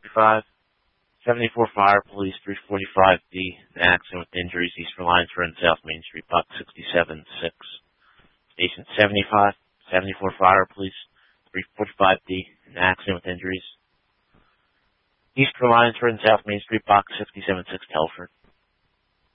5. 74 Fire Police 345D, an accident with injuries, East Reliance Road, South Main Street, Box 67-6. Station 75, 74 Fire Police 345D, an accident with injuries, East Reliance Road, South Main Street, Box 67-6, Telford.